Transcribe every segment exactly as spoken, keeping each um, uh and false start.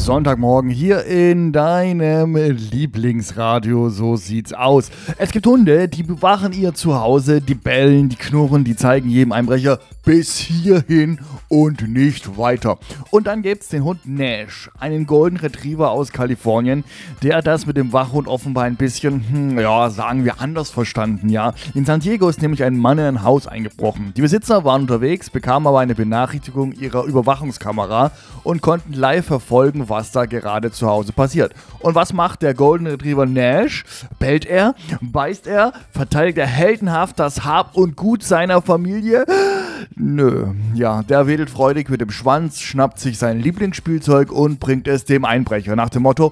Sonntagmorgen hier in deinem Lieblingsradio, so sieht's aus. Es gibt Hunde, die bewachen ihr Zuhause, die bellen, die knurren, die zeigen jedem Einbrecher bis hierhin und nicht weiter. Und dann gibt's den Hund Nash, einen Golden Retriever aus Kalifornien, der das mit dem Wachhund offenbar ein bisschen, hm, ja, sagen wir anders verstanden, ja. In San Diego ist nämlich ein Mann in ein Haus eingebrochen. Die Besitzer waren unterwegs, bekamen aber eine Benachrichtigung ihrer Überwachungskamera und konnten live verfolgen, was da gerade zu Hause passiert. Und was macht der Golden Retriever Nash? Bellt er? Beißt er? Verteidigt er heldenhaft das Hab und Gut seiner Familie? Nö, ja, der wedelt freudig mit dem Schwanz, schnappt sich sein Lieblingsspielzeug und bringt es dem Einbrecher nach dem Motto: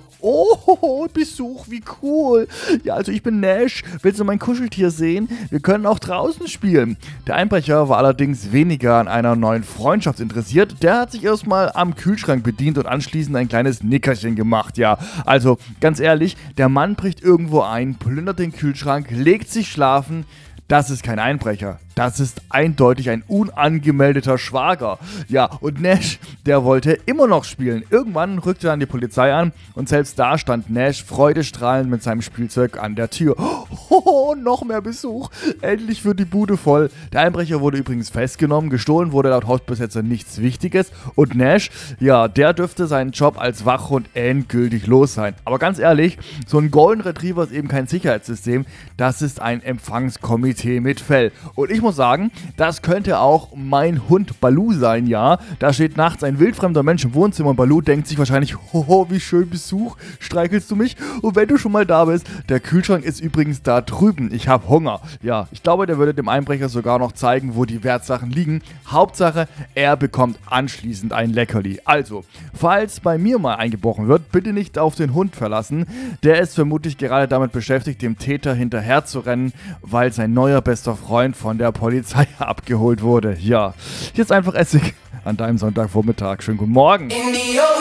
Oh, Besuch, wie cool. Ja, also ich bin Nash, willst du mein Kuscheltier sehen? Wir können auch draußen spielen. Der Einbrecher war allerdings weniger an einer neuen Freundschaft interessiert. Der hat sich erstmal am Kühlschrank bedient und anschließend ein kleines Nickerchen gemacht. Ja, also ganz ehrlich, der Mann bricht irgendwo ein, plündert den Kühlschrank, legt sich schlafen. Das ist kein Einbrecher. Das ist eindeutig ein unangemeldeter Schwager. Ja, und Nash, der wollte immer noch spielen. Irgendwann rückte dann die Polizei an und selbst da stand Nash freudestrahlend mit seinem Spielzeug an der Tür. Oh, noch mehr Besuch. Endlich wird die Bude voll. Der Einbrecher wurde übrigens festgenommen. Gestohlen wurde laut Hausbesetzer nichts Wichtiges. Und Nash, ja, der dürfte seinen Job als Wachhund endgültig los sein. Aber ganz ehrlich, so ein Golden Retriever ist eben kein Sicherheitssystem. Das ist ein Empfangskomitee mit Fell. Und ich Ich muss sagen, das könnte auch mein Hund Baloo sein, ja. Da steht nachts ein wildfremder Mensch im Wohnzimmer und Baloo denkt sich wahrscheinlich: Hoho, wie schön Besuch, streichelst du mich? Und wenn du schon mal da bist, der Kühlschrank ist übrigens da drüben, ich habe Hunger. Ja, ich glaube, der würde dem Einbrecher sogar noch zeigen, wo die Wertsachen liegen. Hauptsache, er bekommt anschließend ein Leckerli. Also, falls bei mir mal eingebrochen wird, bitte nicht auf den Hund verlassen. Der ist vermutlich gerade damit beschäftigt, dem Täter hinterher zu rennen, weil sein neuer bester Freund von der Polizei abgeholt wurde. Ja, jetzt einfach Essig an deinem Sonntagvormittag. Schönen guten Morgen. In the